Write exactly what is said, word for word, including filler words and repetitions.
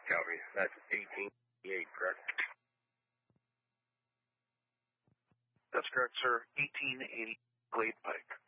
Copy. That's eighteen eighty-eight, correct? That's correct, sir. eighteen eighty Glade Pike.